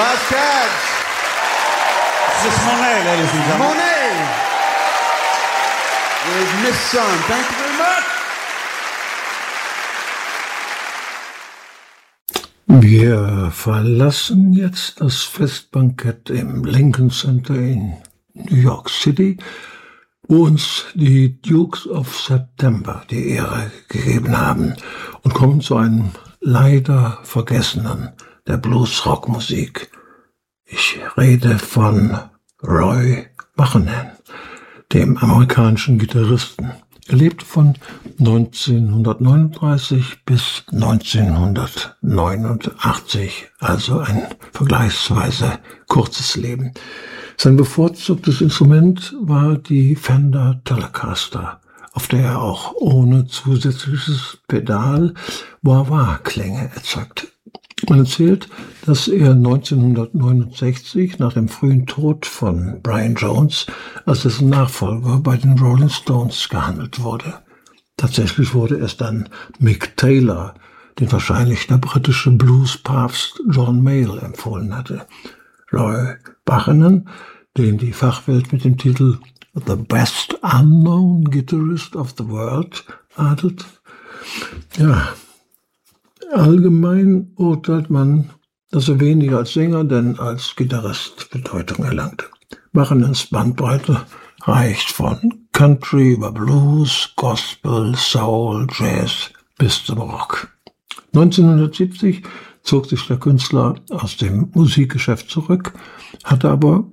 Wildcats. This is Monet, ladies and gentlemen. Monet with Miss Sun. Thank you very much. Wir verlassen jetzt das Festbankett im Lincoln Center in New York City, wo uns die Dukes of September die Ehre gegeben haben, und kommen zu einem leider Vergessenen der Blues-Rock-Musik. Ich rede von Roy Buchanan, dem amerikanischen Gitarristen. Er lebte von 1939 bis 1989, also ein vergleichsweise kurzes Leben. Sein bevorzugtes Instrument war die Fender Telecaster, auf der er auch ohne zusätzliches Pedal Wah-Wah-Klänge erzeugte. Man erzählt, dass er 1969 nach dem frühen Tod von Brian Jones als dessen Nachfolger bei den Rolling Stones gehandelt wurde. Tatsächlich wurde es dann Mick Taylor, den wahrscheinlich der britische Blues-Papst John Mayall empfohlen hatte. Roy Buchanan, den die Fachwelt mit dem Titel The Best Unknown Guitarist of the World adelt. Ja, allgemein urteilt man, dass er weniger als Sänger, denn als Gitarrist Bedeutung erlangte. Buchanans Bandbreite reicht von Country über Blues, Gospel, Soul, Jazz bis zum Rock. 1970 zog sich der Künstler aus dem Musikgeschäft zurück, hatte aber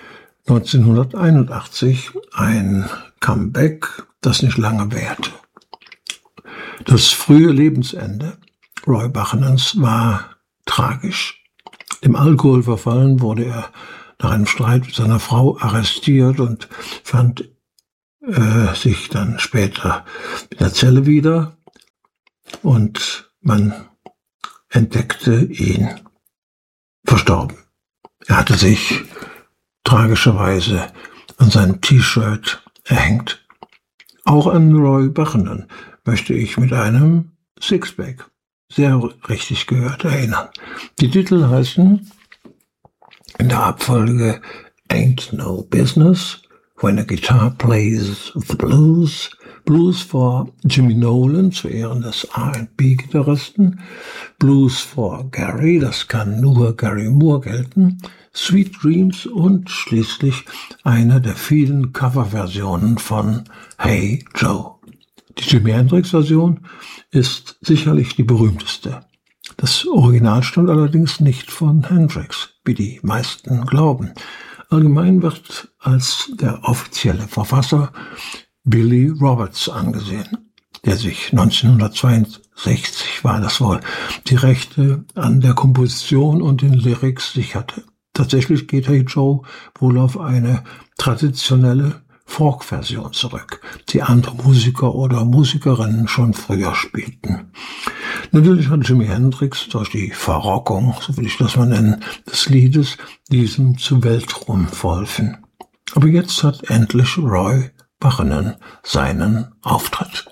1981 ein Comeback, das nicht lange währte. Das frühe Lebensende Roy Buchanans war tragisch. Dem Alkohol verfallen wurde er nach einem Streit mit seiner Frau arrestiert und fand sich dann später in der Zelle wieder, und man entdeckte ihn verstorben. Er hatte sich tragischerweise an seinem T-Shirt erhängt. Auch an Roy Buchanan möchte ich mit einem Sixpack, sehr richtig gehört, erinnern. Die Titel heißen in der Abfolge Ain't No Business, When a Guitar Plays the Blues, Blues for Jimmy Nolan zu Ehren des R&B-Gitarristen, Blues for Gary, das kann nur Gary Moore gelten, Sweet Dreams und schließlich eine der vielen Coverversionen von Hey Joe. Die Jimi Hendrix-Version ist sicherlich die berühmteste. Das Original stammt allerdings nicht von Hendrix, wie die meisten glauben. Allgemein wird als der offizielle Verfasser Billy Roberts angesehen, der sich 1962 war das wohl, die Rechte an der Komposition und den Lyrics sicherte. Tatsächlich geht Hey Joe wohl auf eine traditionelle Folk-Version zurück, die andere Musiker oder Musikerinnen schon früher spielten. Natürlich hat Jimi Hendrix durch die Verrockung, so will ich das mal nennen, des Liedes diesem zu Weltruhm verholfen. Aber jetzt hat endlich Roy Buchanan seinen Auftritt.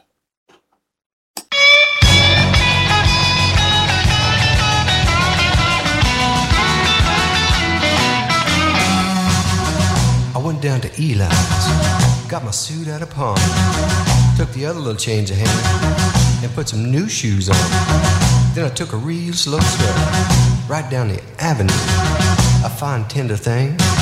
I went down to Eli's, got my suit out of pawn, took the other little change of hand, and put some new shoes on. Then I took a real slow stroll right down the avenue, a fine tender thing,